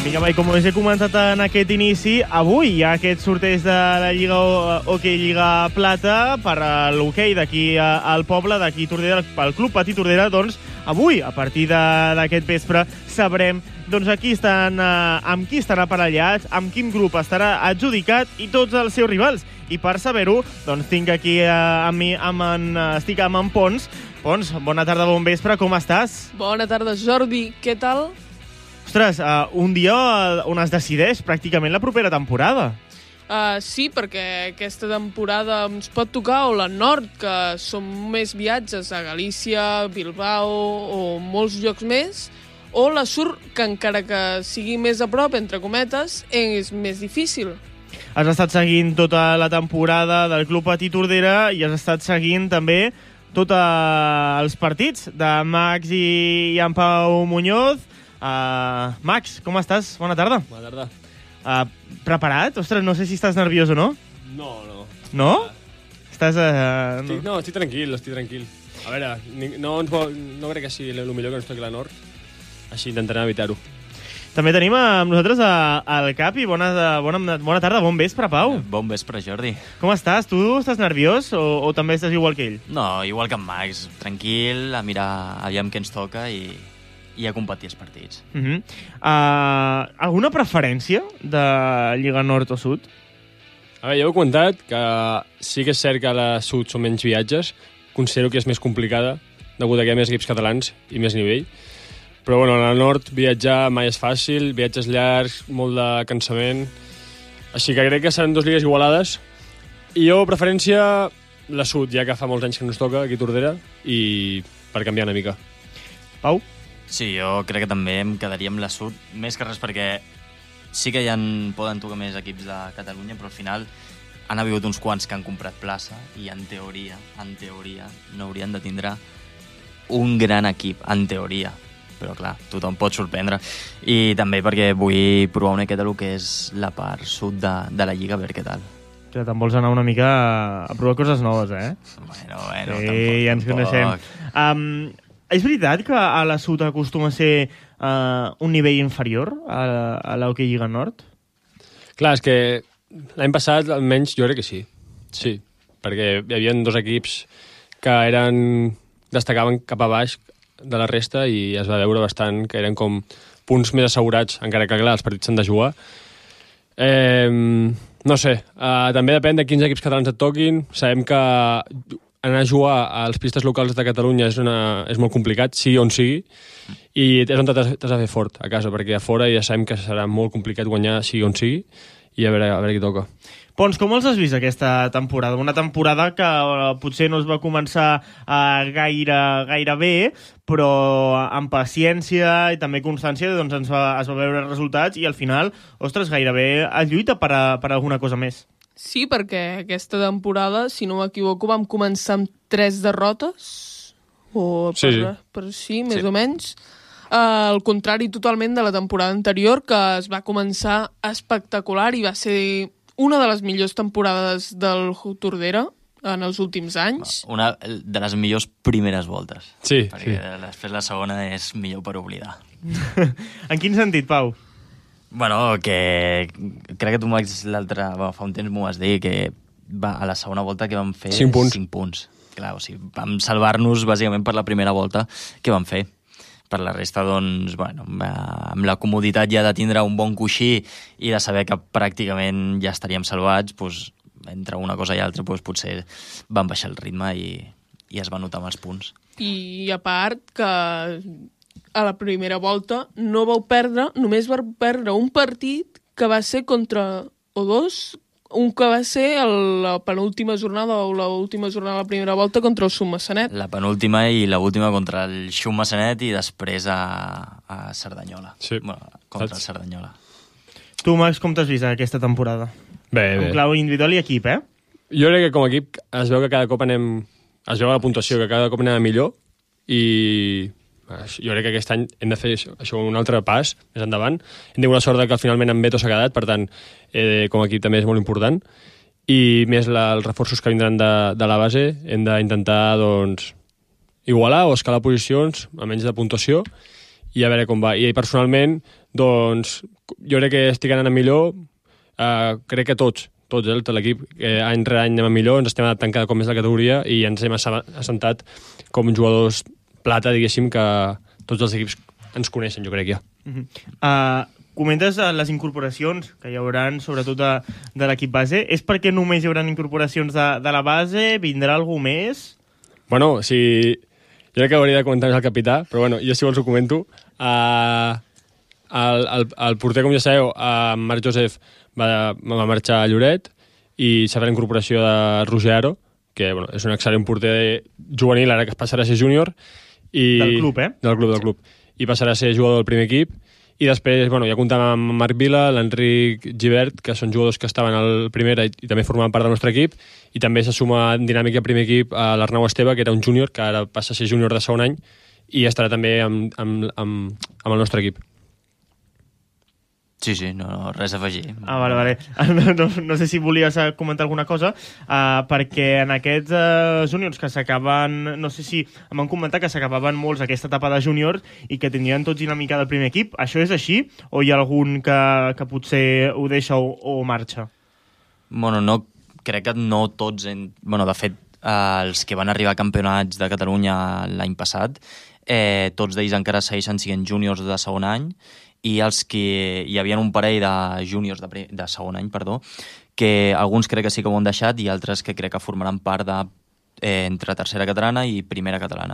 Vinga, com us he comentat en aquest inici, avui hi ha aquest sorteig de la Lliga Hockey Lliga Plata per l'hoquei d'aquí al poble, d'aquí Tordera, pel Club Patí Tordera. Doncs avui, a partir d'aquest vespre, sabrem amb qui estan aparellats, amb quin grup estarà adjudicat i tots els seus rivals. I per saber-ho, tinc aquí amb mi, estic amb en Pons. Pons, bona tarda, bon vespre, com estàs? Bona tarda, Jordi, què tal? Ostres, un dia on es decideix pràcticament la propera temporada. Sí, perquè aquesta temporada ens pot tocar o la Nord, que són més viatges a Galícia, Bilbao o molts llocs més, o la Sur, que encara que sigui més a prop, entre cometes, és més difícil. Has estat seguint tota la temporada del Club Patí Tordera i has estat seguint també tots els partits de Max i en Pau Muñoz. Max, com estàs? Bona tarda. Bona tarda. Preparat? Ostres, no sé si estàs nerviós o no. No. No? Estàs... No, estic tranquil. A veure, no crec que sigui el millor que ens toqui la Nord, així intentarem evitar-ho. També tenim amb nosaltres el Capi. Bona tarda, bon vespre, Pau. Bon vespre, Jordi. Com estàs? Tu estàs nerviós o també estàs igual que ell? No, igual que en Max. Tranquil, a mirar aviam què ens toca i a competir els partits. Alguna preferència de Lliga Nord o Sud? A veure, ja heu comentat que sí que és cert que a la Sud són menys viatges. Considero que és més complicada, degut a que hi ha més equips catalans i més nivell. Però bueno, a la Nord viatjar mai és fàcil, viatges llargs, molt de cansament. Així que crec que seran dues lligues igualades. I jo, preferència, la Sud, ja que fa molts anys que no ens toca aquí a Tordera, i per canviar una mica. Pau? Sí, jo crec que també em quedaria amb la Sud, més que res perquè sí que poden tocar més equips de Catalunya, però al final han hagut uns quants que han comprat plaça i en teoria, no haurien de tindre un gran equip, en teoria. Però clar, tothom pot sorprendre. I també perquè vull provar una miqueta el que és la part sud de la Lliga, a veure què tal. Que te'n vols anar una mica a provar coses noves, eh? Bueno, sí, tampoc. Ja ens coneixem. És veritat que a la Sud acostuma a ser un nivell inferior a l'Hockey Lliga Nord? Clar, és que l'any passat, almenys, jo crec que sí. Sí, perquè hi havia dos equips que destacaven cap a baix de la resta i es va veure bastant que eren com punts més assegurats, encara que, clar, els partits s'han de jugar. No sé, també depèn de quins equips catalans et toquin. Sabem que anar a jugar a les pistes locals de Catalunya és molt complicat, sigui on sigui, i és on t'has de fer fort a casa, perquè a fora ja sabem que serà molt complicat guanyar sigui on sigui, i a veure qui toca. Pons, com els has vist aquesta temporada? Una temporada que potser no es va començar gaire bé, però amb paciència i també constància es va veure resultats i al final, ostres, gairebé es lluita per alguna cosa més. Sí, perquè aquesta temporada, si no m'equivoco, vam començar amb 3 derrotes, més o menys. Al contrari totalment de la temporada anterior, que es va començar espectacular i va ser una de les millors temporades del Tordera en els últims anys. Una de les millors primeres voltes. Sí. Perquè després la segona és millor per oblidar. En quin sentit, Pau? Bueno, que crec que tu, Max, fa un temps m'ho vas dir, que a la segona volta que vam fer 5 punts. 5 punts. Clar, o sigui, vam salvar-nos bàsicament per la primera volta que vam fer. Per la resta, doncs, bueno, amb la comoditat ja de tindre un bon coixí i de saber que pràcticament ja estaríem salvats, doncs, entre una cosa i altra, doncs, potser van baixar el ritme i es va notar amb els punts. I a part que a la primera volta no vau perdre, només vau perdre un partit que va ser contra O2, un que va ser la penúltima jornada o l'última jornada de la primera volta contra el Xum-Massanet. La penúltima i l'última contra el Xum-Massanet i després a Cerdanyola. Sí. Bueno, contra el Cerdanyola. Tu, Max, com t'has vist aquesta temporada? Bé. En clau individual i equip, eh? Jo crec que com a equip es veu que cada cop es veu la puntuació, que cada cop anem millor i jo crec que aquest any hem de fer això un altre pas més endavant. Hem tingut la sort que finalment en Beto s'ha quedat, per tant, com a equip també és molt important. I més els reforços que vindran de la base, hem d'intentar doncs, igualar o escalar posicions, almenys de puntuació, i a veure com va. I personalment, doncs, jo crec que estic anant a millor, crec que tots, tot l'equip, any rere any anem a millor, ens estem adaptant cada cop més a la categoria i ens hem assentat com jugadors plata, diguéssim, que tots els equips ens coneixen, jo crec, ja. Comentes les incorporacions que hi haurà, sobretot de l'equip base. És perquè només hi haurà incorporacions de la base? Vindrà algú més? Bueno, jo crec que hauria de comentar més el capità, però bueno, jo si vols ho comento. El porter, com ja sabeu, Marc Josep va marxar a Lloret i s'ha fet la incorporació de Roger Aro, que bueno, és un excel·lent porter juvenil, ara que passarà a ser júnior. Del club, Del club. I passarà a ser jugador del primer equip. I després, bueno, ja comptàvem amb Marc Vila, l'Enric Gibert, que són jugadors que estaven al primera i també formaven part del nostre equip, i també se suma en dinàmica al primer equip a l'Arnau Esteve, que era un júnior, que ara passa a ser júnior de segon any, i estarà també amb el nostre equip. Sí, no, res a afegir. Vale. No sé si volies comentar alguna cosa, perquè en aquests júniors que s'acaben... No sé si em van comentar que s'acabaven molts aquesta etapa de júniors i que tindrien tots dinàmica del primer equip. Això és així? O hi ha algun que potser ho deixa o marxa? Bueno, no, crec que no tots... de fet, els que van arribar a campionats de Catalunya l'any passat, tots d'ells encara segueixen sent júniors de segon any, i els que hi havia un parell de júniors de segon any, que alguns crec que sí que ho han deixat i altres que crec que formaran part entre tercera catalana i primera catalana.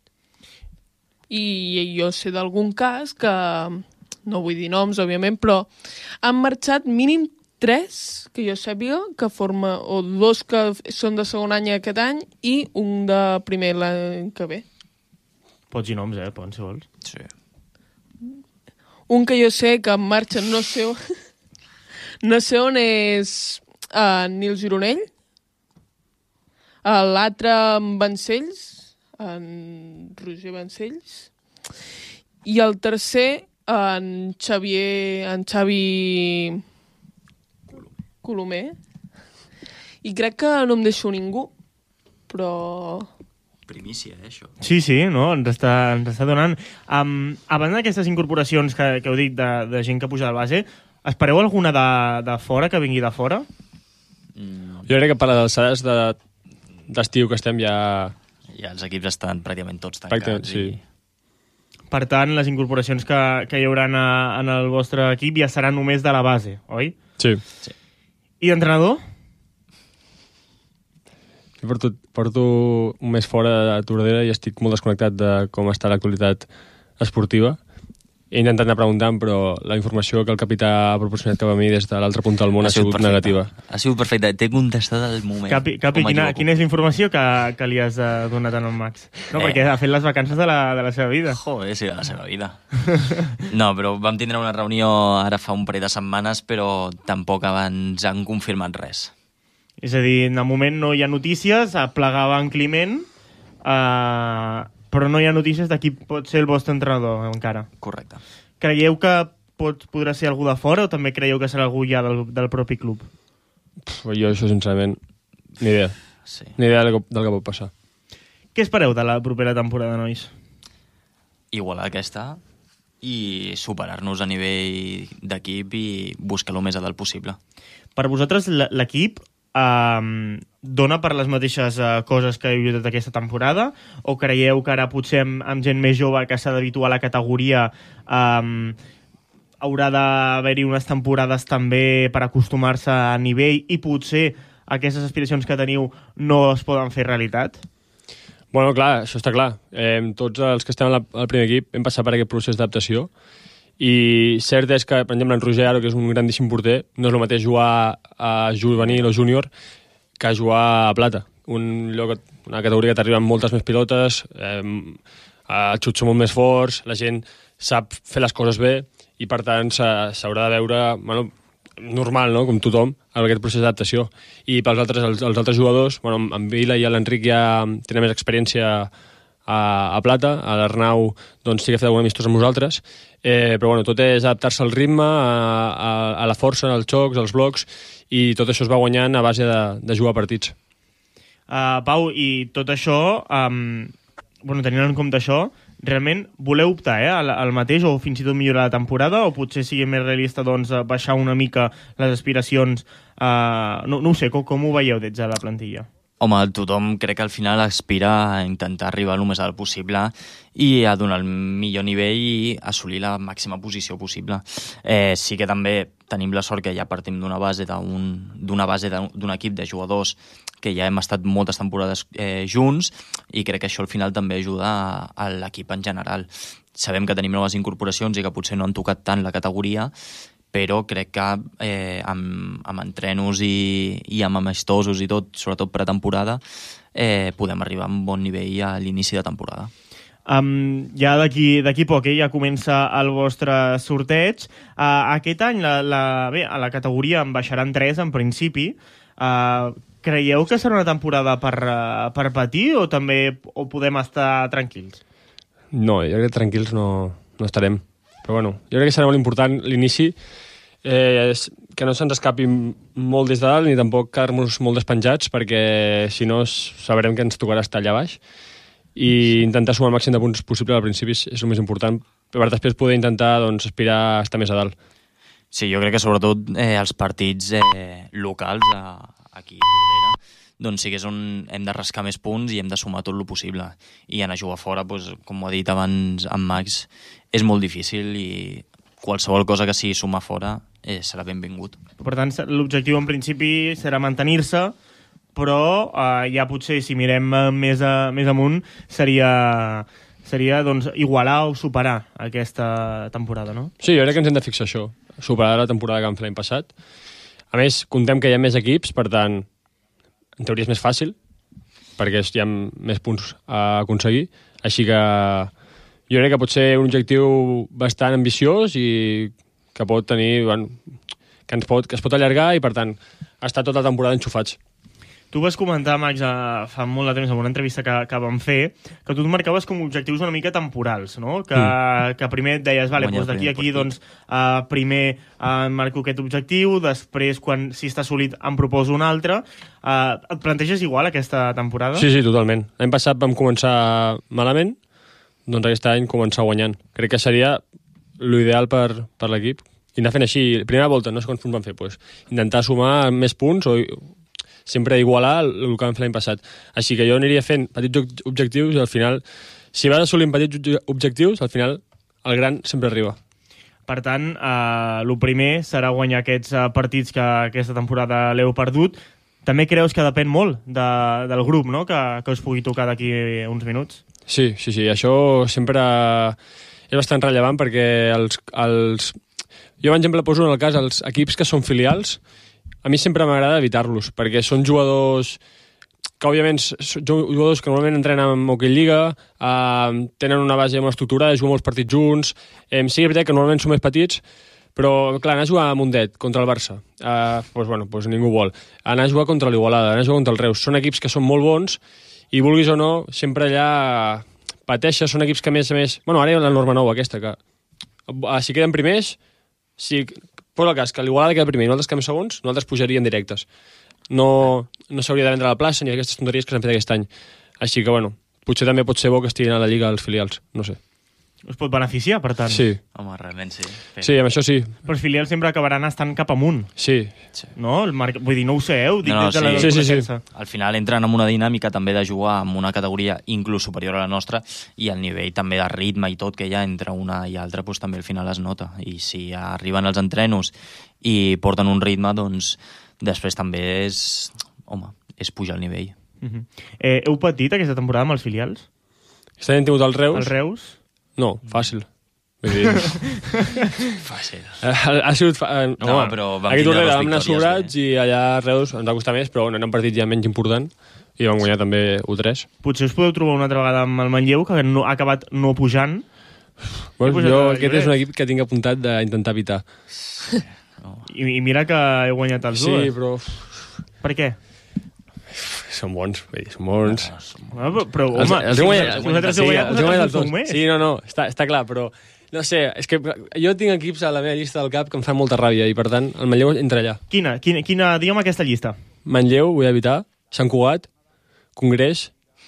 I jo sé d'algun cas que, no vull dir noms, òbviament, però han marxat mínim 3, que jo sàpiga, que forma, o 2 que són de segon any aquest any i un de primer l'any que ve. Pots dir noms, pots, si vols. Sí. Un que jo sé que marxa, no sé on és Nil Gironell. L'altre en Vancells, en Roger Vancells. I el tercer en Xavi Colomer. I crec que no em deixo ningú, però... Primícia, això. Sí, no? Ens està donant. A banda d'aquestes incorporacions que heu dit de gent que puja de base, espereu alguna de fora, que vingui de fora? Jo crec que per les alçades d'estiu que estem ja els equips estan pràcticament tots tancats. Sí. Per tant, les incorporacions que hi haurà en el vostre equip ja seran només de la base, oi? Sí. I d'entrenador? Jo porto un mes fora de Tordera i estic molt desconnectat de com està l'actualitat esportiva. He intentat anar preguntant, però la informació que el capità ha proporcionat cap a mi des de l'altra punta del món ha sigut negativa. Ha sigut perfecte. T'he contestat al moment. Capi, quina és la informació que li has donat al Max? No, perquè ha fet les vacances de la seva vida. Joder, sí, de la seva vida. No, però vam tindre una reunió ara fa un parell de setmanes, però tampoc ens han confirmat res. És a dir, en el moment no hi ha notícies, plegava en Climent, però no hi ha notícies de qui pot ser el vostre entrenador encara. Correcte. Creieu que podrà ser algú de fora o també creieu que serà algú ja del propi club? Jo això, sincerament, ni idea. Sí. Ni idea del que pot passar. Què espereu de la propera temporada, nois? Igualar aquesta i superar-nos a nivell d'equip i buscar el més a dalt possible. Per vosaltres, l'equip dona per les mateixes coses que heu lluitat aquesta temporada o creieu que ara potser amb gent més jove que s'ha d'habituar a la categoria haurà d'haver-hi unes temporades també per acostumar-se a nivell i potser aquestes aspiracions que teniu no es poden fer realitat? Bueno, clar, això està clar. Tots els que estem al primer equip hem passat per aquest procés d'adaptació i cert és que, per exemple, en Roger Aro, que és un grandíssim porter, no és el mateix jugar a juvenil o júnior que jugar a plata. Una categoria que t'arriben moltes més pilotes, els xuts són molt més forts, la gent sap fer les coses bé i, per tant, s'haurà de veure normal, no? Com tothom, en aquest procés d'adaptació. I pels els altres jugadors, en Vila i l'Enric ja tenen més experiència a plata, a l'Arnau doncs, sí que ha fet alguna amistós amb nosaltres, però tot és adaptar-se al ritme, a la força, als xocs, als blocs, i tot això es va guanyant a base de jugar partits. Pau, i tot això, tenint en compte això, realment voleu optar al mateix o fins i tot millorar la temporada, o potser sigui més realista doncs, baixar una mica les aspiracions? No ho sé, com ho veieu des de la plantilla? Home, tothom crec que al final aspira a intentar arribar el més alt possible i a donar el millor nivell i assolir la màxima posició possible. Sí que també tenim la sort que ja partim d'una base d'un equip de jugadors que ja hem estat moltes temporades junts i crec que això al final també ajuda a l'equip en general. Sabem que tenim noves incorporacions i que potser no han tocat tant la categoria, però crec que amb entrenos i amb amistosos i tot, sobretot pretemporada, podem arribar a un bon nivell a l'inici de temporada. Ja d'aquí poc, ja comença el vostre sorteig. Aquest any a la categoria en baixaran 3 en principi. Creieu que serà una temporada per patir o també podem estar tranquils? No, jo crec que tranquils no estarem. Però bueno, jo crec que serà molt important l'inici, que no se'ns escapi molt des de dalt ni tampoc quedar-nos molt despenjats, perquè si no sabrem que ens tocarà estar allà baix, i intentar sumar el màxim de punts possible al principi és el més important, per després poder intentar aspirar a estar més a dalt. Sí, jo crec que sobretot els partits locals aquí a Tordera doncs sí que és on hem de rascar més punts i hem de sumar tot el possible. I anar a jugar fora, doncs, com ho ha dit abans en Max, és molt difícil i qualsevol cosa que sigui sumar fora serà benvingut. Per tant, l'objectiu en principi serà mantenir-se, però ja potser si mirem més amunt seria doncs, igualar o superar aquesta temporada, no? Sí, jo crec que ens hem de fixar això, superar la temporada que vam fer l'any passat. A més, comptem que hi ha més equips, per tant, en teoria és més fàcil, perquè hi ha més punts a aconseguir, així que jo crec que pot ser un objectiu bastant ambiciós i que pot tenir, que es pot allargar i, per tant, estar tota la temporada enxufats. Tu vas comentar, Max, fa molt de temps, en una entrevista que vam fer, que tu et marcaves com objectius una mica temporals, no? Que primer et deies, vale, doncs d'aquí a aquí, doncs, primer em marco aquest objectiu, després, si està assolit, em proposo un altre. Et planteges igual aquesta temporada? Sí, totalment. L'any passat vam començar malament, doncs aquest any començar guanyant. Crec que seria l'ideal per l'equip. I anar fent així, primera volta, no sé quants punts vam fer, doncs, intentar sumar més punts o sempre igualar el que vam fer l'any passat. Així que jo aniria fent petits objectius i al final, si vas assolint petits objectius, al final el gran sempre arriba. Per tant, el primer serà guanyar aquests partits que aquesta temporada l'heu perdut. També creus que depèn molt del grup, no?, que us pugui tocar d'aquí uns minuts? Sí, això sempre és bastant rellevant perquè jo, per exemple, poso en el cas els equips que són filials. A mi sempre m'agrada evitar-los, perquè són jugadors que, òbviament, jugadors que normalment entrenen en Hockey Lliga, tenen una base molt estructurada, juguen molts partits junts. Sí, és veritat que normalment són més petits, però, clar, anar a jugar a Mundet contra el Barça, doncs ningú vol. Anar a jugar contra l'Igualada, anar a jugar contra el Reus. Són equips que són molt bons i, vulguis o no, sempre allà pateixes. Són equips que, a més... Bueno, ara hi ha la norma nova aquesta, que si queden primers, posa el cas que l'Igualada queda primer i nosaltres quedem segons, nosaltres pujaríem directes. No s'hauria de vendre la plaça ni aquestes tonteries que s'han fet aquest any. Així que, potser també pot ser bo que estiguin a la Lliga els filials, no sé. Us pot beneficiar, per tant. Sí. Home, realment sí. Sí, amb això sí. Però els filials sempre acabaran estant cap amunt. Sí. No? Vull dir, no ho sé, Sí. Al final entren en una dinàmica també de jugar amb una categoria inclús superior a la nostra i el nivell també de ritme i tot que hi ha entre una i altra doncs també al final es nota. I si arriben els entrenos i porten un ritme, doncs després també és pujar el nivell. Heu patit aquesta temporada amb els filials? Aquest any hem tingut el Reus. El Reus? No, fàcil. Vull dir... Fàcil. Ha sigut... No, però vam aquí tindre vam anar sobrats i allà a Reus ens va costar més, però era un partit ja menys important i vam guanyar també 1-3. Potser us podeu trobar una altra vegada amb el Manlleu, que ha acabat no pujant. Jo aquest és un equip que tinc apuntat d'intentar evitar. I mira que he guanyat els dos. Sí, però... Per què? Són bons, són bons. Però, home, els heu guanyat els dos. Sí, no, està clar, però no sé, és que jo tinc equips a la meva llista del cap que em fan molta ràbia i, per tant, el Manlleu entra allà. Quina? Digue'm aquesta llista. Manlleu, vull evitar, Sant Cugat, Congrés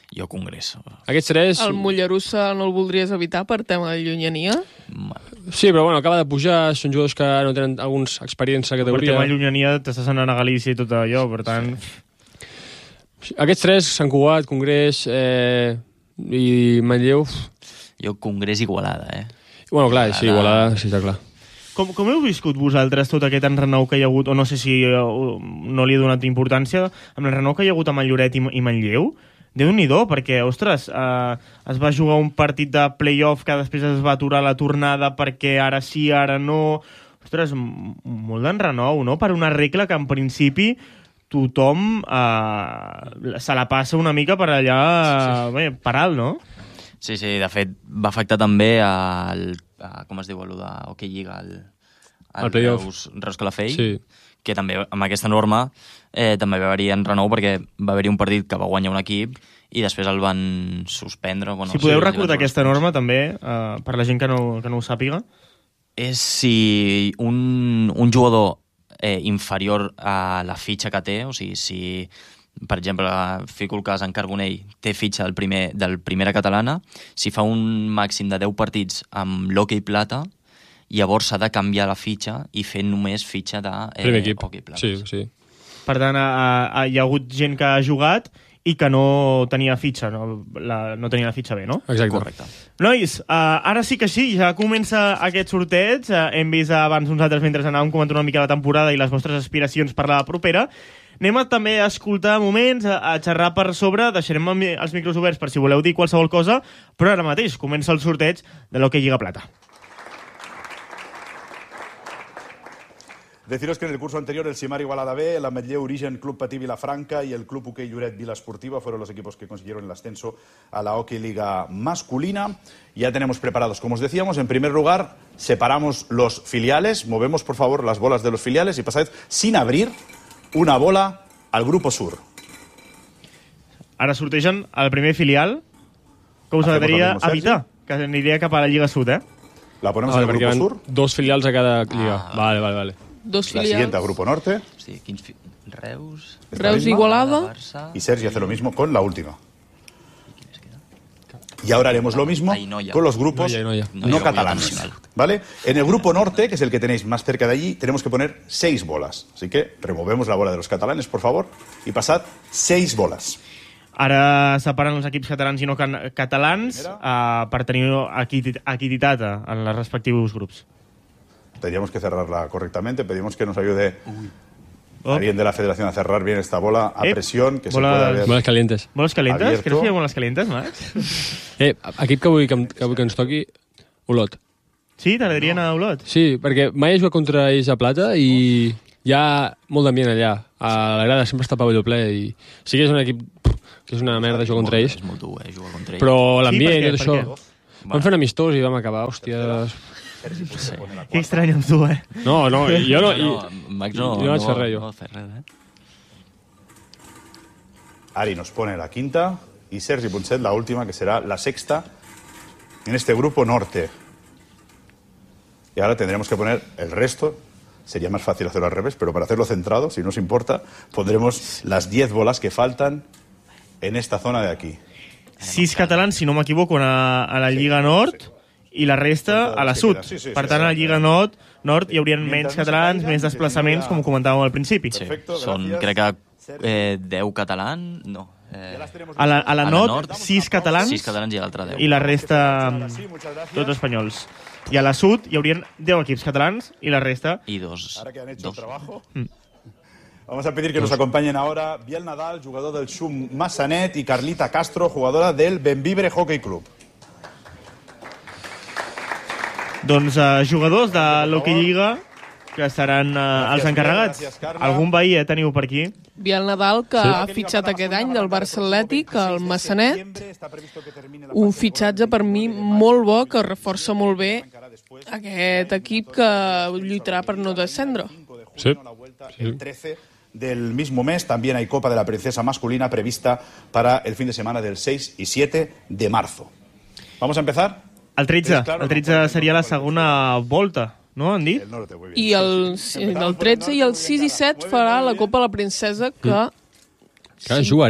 Jo Congrés. Aquests tres... El Mollerussa no el voldries evitar per tema de llunyania? Sí, però bueno, acaba de pujar, són jugadors que no tenen alguns experiència a Per categoria. tema llunyania t'estàs anant a Galícia i tot allò, per tant... Aquests tres, Sant Cugat, Congrés i Manlleu... Jo Congrés Igualada, Bueno, clar, sí, Igualada, sí, està clar. Com heu viscut vosaltres tot aquest enrenou que hi ha hagut, o no sé si no li he donat importància, amb l'enrenou que hi ha hagut a Lloret i Manlleu? Déu-n'hi-do, perquè, ostres, es va jugar un partit de play-off que després es va aturar la tornada perquè ara sí, ara no... Ostres, molt d'enrenou, no? Per una regla que, en principi, tothom se la passa una mica per allà, bé, per alt, no? Sí, de fet, va afectar també com es diu, allò d'Hockey Lliga, el play-off. Reus Calafell, Sí. que també amb aquesta norma també va haver-hi enrenou perquè va haver-hi un partit que va guanyar un equip i després el van suspendre. Bueno, Si podeu recordar aquesta norma, també, per la gent que no ho sàpiga. És si un jugador inferior a la fitxa que té, o sigui, si, per exemple, fico el cas en Carbonell, té fitxa del primera catalana, si fa un màxim de 10 partits amb l'hoquei plata, llavors s'ha de canviar la fitxa i fer només fitxa de hoquei plata. Sí. Per tant, hi ha hagut gent que ha jugat i que no tenia fitxa, no tenia la fitxa bé, no? Exacte. Correcte. Nois, ara sí que sí, ja comença aquest sorteig. Hem vist abans nosaltres, mentre anàvem comentant una mica la temporada i les vostres aspiracions per la propera. Anem també a escoltar moments, a xerrar per sobre, deixarem els micros oberts per si voleu dir qualsevol cosa, però ara mateix comença el sorteig de l'Hockey Lliga Plata. Deciros que en el curso anterior el Simar Igualada B, el Ametlleu Origen Club Patí Vilafranca y el Club Hockey Lloret Vila Esportiva fueron los equipos que consiguieron el ascenso a la Hockey Liga masculina. Ya tenemos preparados, como os decíamos, en primer lugar separamos los filiales, movemos por favor las bolas de los filiales y pasad sin abrir una bola al Grupo Sur. Ara sortegen el primer filial, que us agradaria evitar, que aniria cap a la Lliga Sud, La ponemos en el Grupo Sur. Dos filials a cada lliga. Vale. Dos La filials. siguiente a Grupo Norte. Sí, Reus... Reus Igualada. Y Sergi hace lo mismo con la última. Y ahora haremos lo mismo con los grupos no catalanes. ¿Vale? En el Grupo Norte, que es el que tenéis más cerca de allí, tenemos que poner 6 bolas. Así que removemos la bola de los catalanes, por favor, y pasad 6 bolas. Ara separen els equips catalans i no catalans per tenir equitat en els respectius grups. Tendríamos que cerrarla correctamente. Pedimos que nos ayude alguien de la federación a cerrar bien esta bola a presión, que se pueda ver. Boles calientes. Boles calentes? Abierto. Creus que hi ha boles calentes, Max? Equip que vull que ens toqui, Olot. Sí? T'agradaria anar a Olot? Sí, perquè mai he jugat contra ells a Plata i hi ha molt d'ambient allà. A la grada sempre està pavelló ple i sí que és un equip que és una merda jugar contra ells. És molt dur, jugar contra ells. Però l'ambient i tot per això... Vam fer un amistós i vam acabar, hòsties... Que estrany amb tu, No, jo no... Max no vaig fer res, jo. No va fer res, Ari nos pone la quinta y Sergi Punset la última, que será la sexta en este Grupo Norte. Y ahora tendremos que poner el resto. Sería más fácil hacerlo al revés, pero para hacerlo centrado, si no os importa, pondremos las 10 bolas que faltan en esta zona de aquí. 6 catalans, si no m'equivoco, a la Lliga Nord i la resta a la Sud. Per tant, a la Lliga Nord hi haurien menys catalans, més desplaçaments, com comentàvem al principi. Sí, són, crec que 10 catalans, no. A la Nord, 6 catalans, 6 catalans i l'altre 10. i la resta tots espanyols. I a la Sud hi haurien 10 equips catalans i la resta... I dos. Ahora que han hecho el trabajo, vamos a pedir que nos acompañen ahora Biel Nadal, jugador del Xum Massanet, y Carlita Castro, jugadora del Benvibre Hockey Club. Doncs jugadors de l'Hockey Lliga que seran els encarregats. Algun veí teniu per aquí? Biel Nadal, que ha fitxat aquest any del Barça Atlètic, al Massanet. Un fitxatge per mi molt bo, que reforça molt bé aquest equip que lluitarà per no descendre. Sí. El 13 del mismo mes también hay Copa de la Princesa masculina prevista para el fin de semana del 6 y 7 de marzo. ¿Vamos a empezar? El 13 seria la segona volta, no, han dit? I el 13 i el 6 i 7 farà la Copa de la Princesa, que... Que jugarem.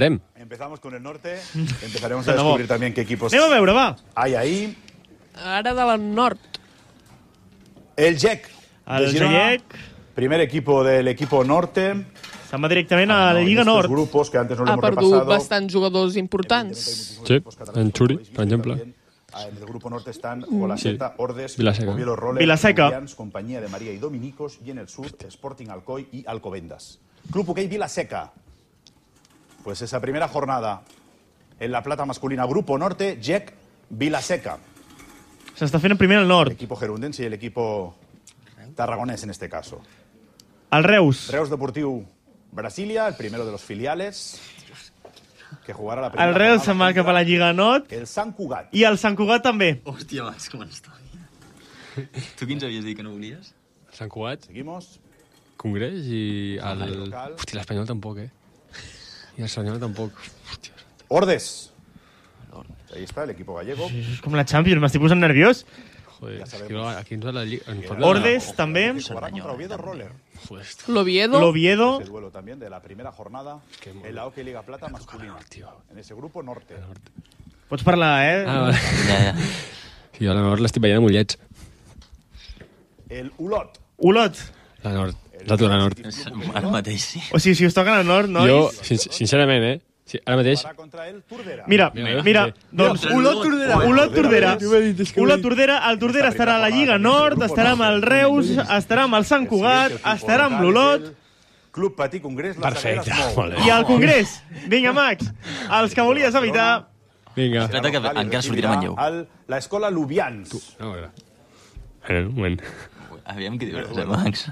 empezamos con el norte. Empezaremos a descubrir también qué equipos Anem a veure, va. hay ahí. Ara de la nord. El GEC. El GEC Primer equipo del equipo norte. se'n va directament a la Lliga Estos Nord. grupos que antes no lo Ha hemos perdut repasado. bastants jugadors importants. Sí, en Churi, per exemple. En el grupo norte están Olaseta, Ordes, Vilaseca. Oviedo Roller, Vilaseca. Lubians, Compañía de María y Dominicos, y en el sur Sporting Alcoy y Alcobendas. Club Hockey Vilaseca. Pues esa primera jornada en la plata masculina, grupo norte, GEC Vilaseca. S'està fent primer al El nord. equipo gerundense y el equipo tarragonés en este caso. El Reus. Reus Deportiu Brasilia, el primero de los filiales, que jugarà la primera El Reus jornada se'n va cap a la Lliga Nord. el Sant Cugat. I el Sant Cugat també. Hòstia, Max, com està? Tu qui ens havies dit que no volies? Sant Cugat, Seguimos. Congrés i el... local. Hòstia, l'Espanyol tampoc, I el Espanyol tampoc. Hòstia. Ordes. Ahí está el equipo gallego. És com la Champions, m'estic posant nerviós. Joder, Ja és sabemos. que aquí ens va la Lliga... Ordes també. Que jugará contra Oviedo Roller. Joder, L'Oviedo. L'Oviedo. Ese duelo también de la primera jornada en la Hockey Liga Plata masculina. En ese grupo norte. Pots parlar, vale. Ja. Sí, jo a la Nord l'estic veient amb ullets. El Ulot. Olot. La Nord. Nosaltres la Nord. Ara mateix, sí. O sigui, si us toquen al nord, nois... Jo, sincerament, sí, ara mateix... Jugará contra el Turdera. Mira, doncs Olot Tordera. Olot Tordera. Què m'ha dit? És que Olot Tordera. El Tordera estarà a la Lliga Nord, estarà amb el Reus, estarà amb el Sant Cugat, estarà amb l'Olot Club Patí Congrés. Perfecte, molt bé. i el Congrés. Vinga, Max, els que volies evitar... Vinga. Espera't que encara sortirà Manlleu. La escola Lubians. No, m'agrada. Un moment. Aviam què dius, Max.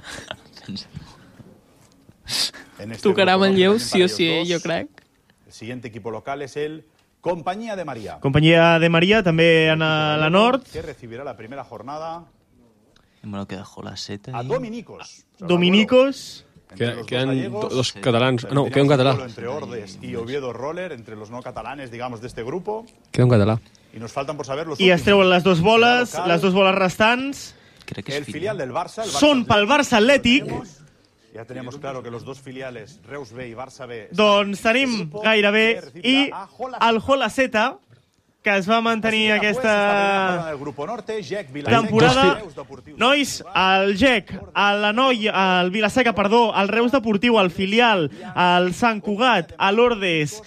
En este Tocarà grupo Manlleu, norte sí o también sí, para ellos jo dos. crec. El siguiente equipo local es el Compañía de María. Companyia de Maria, també en la Nord. Que recibirá la primera jornada Bueno, que dejó la seta. a Dominicos. Dominicos. Queden dos catalans. No, queda un català. Entre Ordes y Oviedo Roller, entre los no catalanes, digamos, de este grupo. Queda un català. Y nos faltan por saber los I es treuen les dues boles, Local. les dues boles restants. Crec que és El filial del Barça. El Barça Són pel Barça Atlètic. Ya teníamos claro que los dos filiales, Reus B y Barça B... Doncs tenim gairebé i el Holaceta, que es va mantenir aquesta El grupo norte, Gec, Vilaseca, temporada. Reus Deportiu. Nois, el GEC, el Vilaseca, perdó, el Reus Deportiu, el filial, el Sant Cugat, l'Ordes,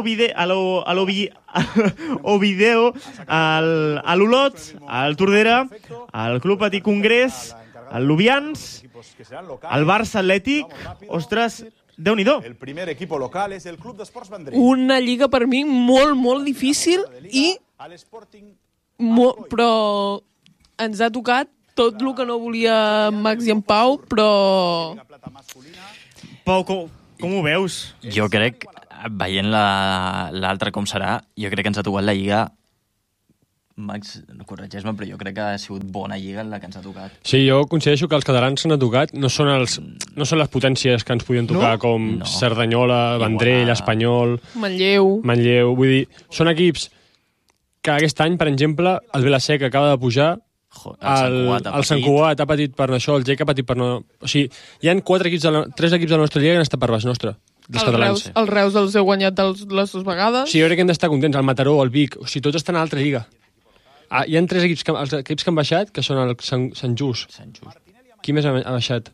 l'Ovideo, l'Olot, el Tordera, el Club Patí Congrés, el Lubians, Que serán locales. el Barça Atlètic. Ostres, Déu-n'hi-do. El primer equipo local es el Club d'Esports Vendrell. Una lliga per mi molt, molt difícil i Al Sporting però ens ha tocat tot el que no volia en Max i en Pau, però la plata masculina. Pau, com ho veus? Jo crec, veient l'altre com serà, jo crec que ens ha tocat la lliga. Max, corregeix-me, però jo crec que ha sigut bona lliga la que ens ha tocat. Sí, jo considero que els catalans s'han tocat, no són les potències que ens podien tocar, com No. Cerdanyola, Vendrell, Igualada. Espanyol, Manlleu. Vull dir, són equips que aquest any, per exemple, el Vilaseca acaba de pujar, el Sant Cugat ha patit per això, el GEC ha patit per no... O sigui, hi ha 3 equips de la nostra lliga que han estat per baix nostra, dels catalans. El Reus els heu guanyat les dues vegades. Sí, jo crec que hem d'estar contents. El Mataró, el Vic, o sigui, tots estan a l'altra lliga. Hi ha 3 equips, els equips que han baixat, que són el Sant Just. Sant Just. Qui més ha baixat?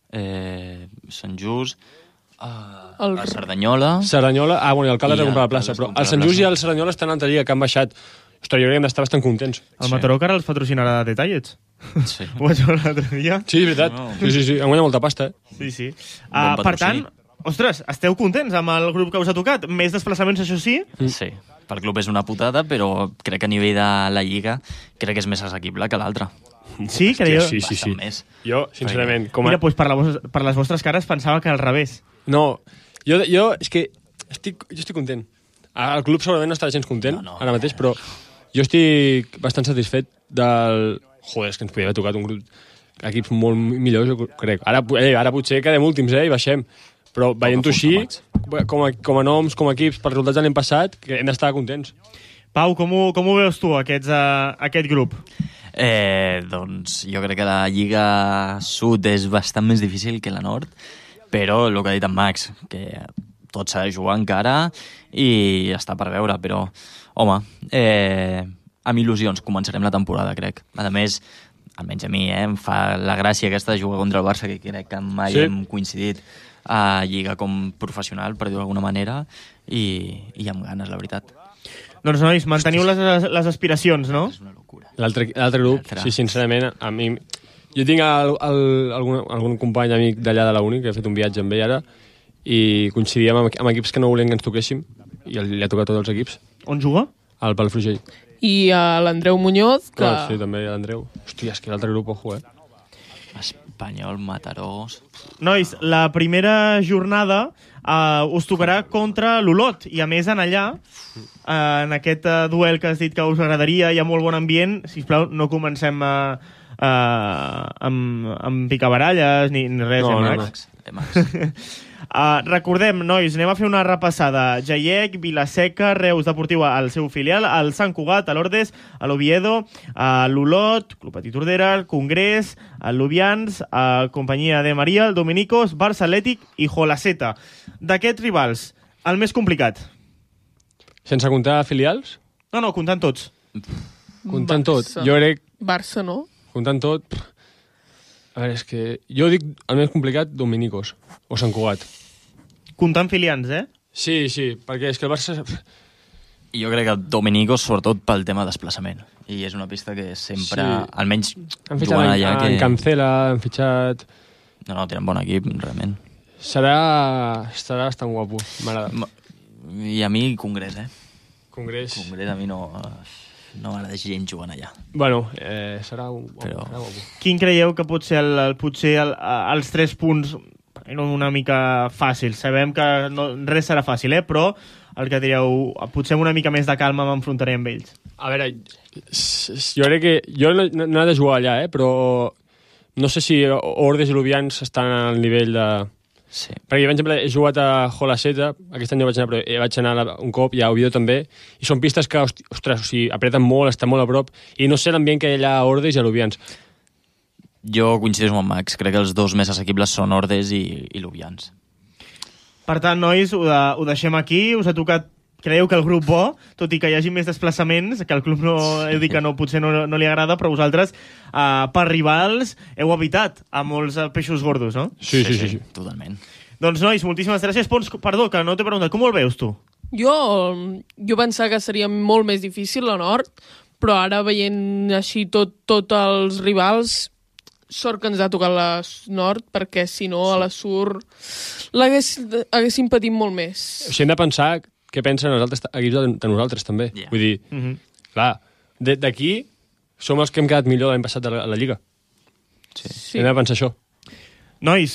Sant Just, el Cerdanyola... Cerdanyola, bueno, i el Caldes I ha comprat la el plaça, Caldes però compra el la Sant Just i plaça. el Cerdanyola estan a l'altra lliga, que han baixat. Ostres, jo crec que hem d'estar bastant contents. El Mataró que ara els patrocinarà de Tallets. Sí. Ho vaig veure l'altre dia. Sí, és veritat. No. Sí, han guanyat molta pasta. Sí, sí. Bon Per patrocini. tant, ostres, esteu contents amb el grup que us ha tocat? Més desplaçaments, això sí? Sí, per club és una putada, però crec que a nivell de la lliga crec que és més assequible que l'altra. Sí, creieu? Sí. Bastant més. Jo, sincerament, com a... Mira, doncs per les vostres cares pensava que al revés. No, jo és que jo estic content. El club segurament no està gens content ara mateix, però jo estic bastant satisfet del... Joder, és que ens podria haver tocat un grup equips molt millors, jo crec. Ara potser quedem últims, i baixem. Però veient-ho així, com a noms, com a equips, per resultats de l'any passat, que hem d'estar contents. Pau, com ho veus tu, aquest grup? Doncs jo crec que la Lliga Sud és bastant més difícil que la Nord, però el que ha dit en Max, que tot s'ha de jugar encara i està per veure, però, home, amb il·lusions començarem la temporada, crec. A més, almenys a mi, em fa la gràcia aquesta de jugar contra el Barça, que crec que mai hem coincidit a Lliga com professional, per dir-ho d'alguna manera, i amb ganes, la veritat. Doncs, nois, manteniu les aspiracions, no? És una locura. L'altre grup, sí, sincerament, a mi... Jo tinc algun company amic d'allà de la uni, que ha fet un viatge amb ell ara, i coincidíem amb equips que no volien que ens toquéssim, i li ha tocat tots els equips. On juga? Al Palafrugell. I a l'Andreu Muñoz, que... Sí, també l'Andreu. Hòstia, és que l'altre grup, ojo, Espanyol, Matarós... Nois, la primera jornada us tocarà contra l'Olot, i a més en allà, en aquest duel que has dit que us agradaria, hi ha molt bon ambient, sisplau, no comencem amb picabaralles ni res, Max? Recordem, nois, anem a fer una repassada. Jaiec, Vilaseca, Reus Deportiva, el seu filial, el Sant Cugat, l'Ordes, l'Oviedo, l'Olot, Club Patí Tordera, el Congrés, el Lubians, Companyia de Maria, el Dominicos, Barça Atlètic i Jolaceta. D'aquests rivals, el més complicat? Sense comptar filials? No, comptant tots. Comptant tot. Jo crec... Barça, no? Comptant tot... A veure, és que... Jo dic el més complicat, Dominicos, o Sant Cugat. Comptant filians, Sí, perquè és que el Barça... Jo crec que Dominicos, sobretot pel tema de desplaçament. I és una pista que sempre, almenys jugant allà... En Cancela, han fitxat... No, tenen bon equip, realment. Estarà bastant guapo, m'agrada. I a mi, Congrés, Congrés a mi no m'agrada gens jugant allà. Bueno, serà guapo. Serà guapo. Quin creieu que pot ser els 3 punts una mica fàcils? Sabem que res serà fàcil, però el que direu, potser amb una mica més de calma m'enfrontaré amb ells. A veure, jo crec que... Jo no he de jugar allà, però no sé si Ordes i Lubians estan al nivell de... Sí. Perquè, per exemple, he jugat a Jolaceta, aquest any no vaig anar, però vaig anar un cop, i a Oviedo també, i són pistes que, ostres, o sigui, apreten molt, estan molt a prop, i no sé l'ambient que hi ha allà a Ordes i a Lubians. Jo coincideixo amb Max, crec que els dos més assequibles són Ordes i Lubians. Per tant, nois, ho deixem aquí, us ha tocat... Creieu que el grup bo, tot i que hi hagi més desplaçaments, que el club heu dit que potser no li agrada, però vosaltres, per rivals, heu evitat a molts peixos gordos, no? Sí. Totalment. Doncs, nois, moltíssimes gràcies. Pons, perdó, que no t'he preguntat, com el veus, tu? Jo pensava que seria molt més difícil la Nord, però ara veient així tots els rivals, sort que ens ha tocat la Nord, perquè si no a la Sur l'haguéssim patit molt més. O sigui, hem de pensar què pensen els altres equips de nosaltres, també. Yeah. Vull dir, clar, d'aquí som els que hem quedat millor l'any passat a la Lliga. Sí. Hem de pensar això. Nois,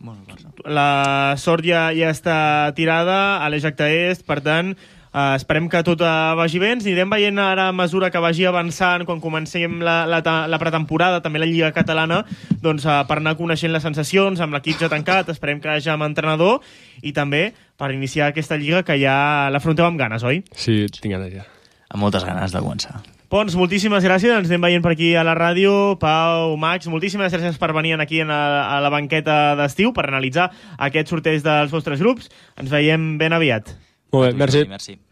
la sort ja està tirada a l'Eix Acte Est, per tant, esperem que tot vagi bé. Ens anirem veient ara a mesura que vagi avançant, quan comencem la pretemporada, també la Lliga Catalana, doncs, per anar coneixent les sensacions amb l'equip ja tancat, esperem que hagi amb entrenador, i també per iniciar aquesta Lliga que ja l'afronteu amb ganes, oi? Sí, tinc ganes ja. Amb moltes ganes de començar. Pons, moltíssimes gràcies, ens anem veient per aquí a la ràdio. Pau, Max, moltíssimes gràcies per venir aquí a la banqueta d'estiu per analitzar aquest sorteig dels vostres grups. Ens veiem ben aviat. Molt bé, merci. Merci.